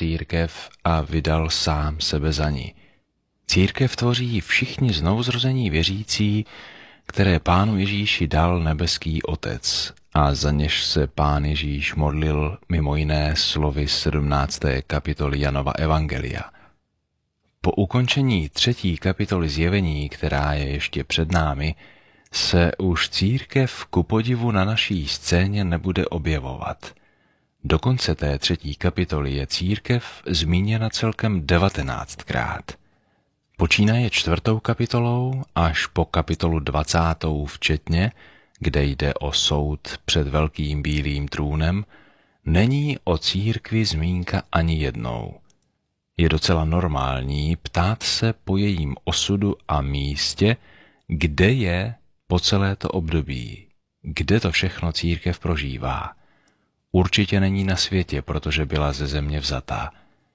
církev a vydal sám sebe za ní. Církev tvoří všichni znovuzrození věřící, které Pánu Ježíši dal nebeský Otec a za něž se Pán Ježíš modlil mimo jiné slovy 17. kapitoly Janova Evangelia. Po ukončení 3. kapitoly Zjevení, která je ještě před námi, se už církev ku podivu na naší scéně nebude objevovat. Do konce té 3. kapitoly je církev zmíněna celkem 19krát. Počínaje 4. kapitolou až po kapitolu 20. včetně, kde jde o soud před velkým bílým trůnem, není o církvi zmínka ani jednou. Je docela normální ptát se po jejím osudu a místě, kde je po celé to období, kde to všechno církev prožívá. Určitě není na světě, protože byla ze země vzatá.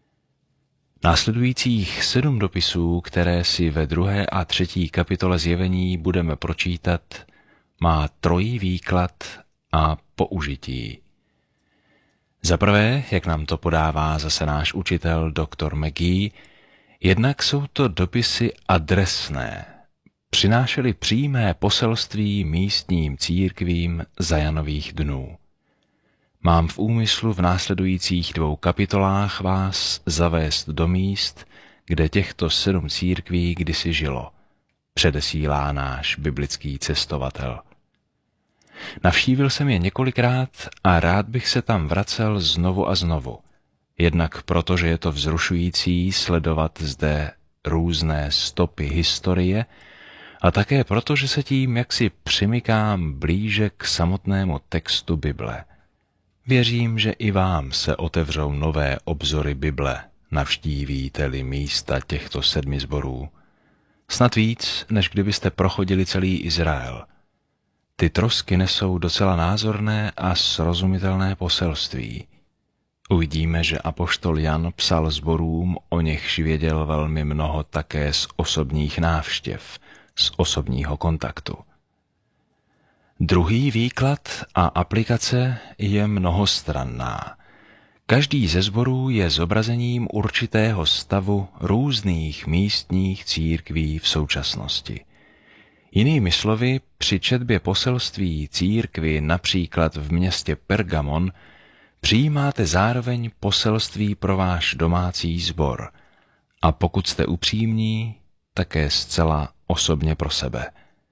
Následujících 7 dopisů, které si ve 2. a 3. kapitole Zjevení budeme pročítat, má trojí výklad a použití. Za prvé, jak nám to podává zase náš učitel dr. McGee, jednak jsou to dopisy adresné, přinášely přímé poselství místním církvím za Janových dnů. Mám v úmyslu v následujících 2 kapitolách vás zavést do míst, kde těchto 7 církví kdysi žilo, předesílá náš biblický cestovatel. Navštívil jsem je několikrát a rád bych se tam vracel znovu a znovu, jednak proto, že je to vzrušující sledovat zde různé stopy historie a také proto, že se tím jaksi přimykám blíže k samotnému textu Bible. Věřím, že i vám se otevřou nové obzory Bible, navštívíte-li místa těchto 7 sborů. Snad víc, než kdybyste prochodili celý Izrael. Ty trosky nesou docela názorné a srozumitelné poselství. Uvidíme, že apoštol Jan psal sborům, o něchž věděl velmi mnoho také z osobních návštěv, z osobního kontaktu. Druhý výklad a aplikace je mnohostranná. Každý ze sborů je zobrazením určitého stavu různých místních církví v současnosti. Jinými slovy, při četbě poselství církvi například v městě Pergamon přijímáte zároveň poselství pro váš domácí sbor a pokud jste upřímní, také zcela osobně pro sebe.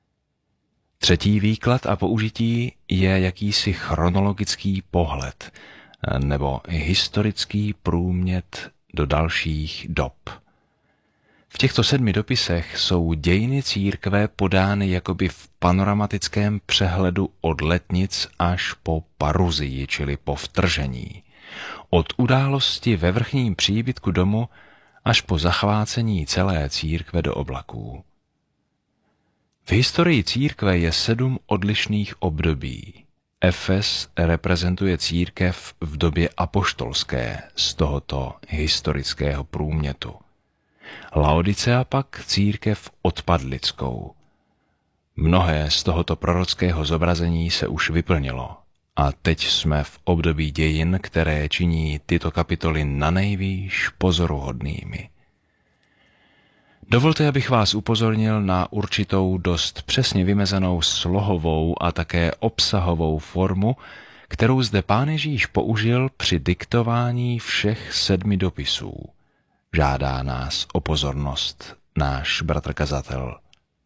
Třetí výklad a použití je jakýsi chronologický pohled nebo historický průmět do dalších dob. V těchto 7 dopisech jsou dějiny církve podány jakoby v panoramatickém přehledu od letnic až po paruzii, čili po vtržení. Od události ve vrchním příbytku domu až po zachvácení celé církve do oblaků. V historii církve je 7 odlišných období. Efes reprezentuje církev v době apoštolské z tohoto historického průmětu. Laodicea pak církev odpadlickou. Mnohé z tohoto prorockého zobrazení se už vyplnilo a teď jsme v období dějin, které činí tyto kapitoly nanejvýš pozoruhodnými. Dovolte, abych vás upozornil na určitou dost přesně vymezenou slohovou a také obsahovou formu, kterou zde Pán Ježíš použil při diktování všech 7 dopisů. Žádá nás o pozornost náš bratr kazatel.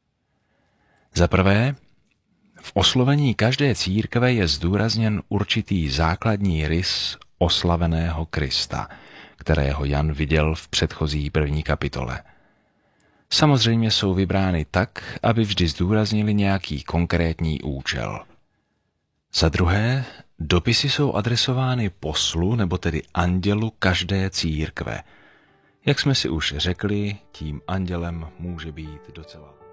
Za prvé, v oslovení každé církve je zdůrazněn určitý základní rys oslaveného Krista, kterého Jan viděl v předchozí 1. kapitole. Samozřejmě jsou vybrány tak, aby vždy zdůraznili nějaký konkrétní účel. Za druhé, dopisy jsou adresovány poslu, nebo tedy andělu každé církve. Jak jsme si už řekli, tím andělem může být docela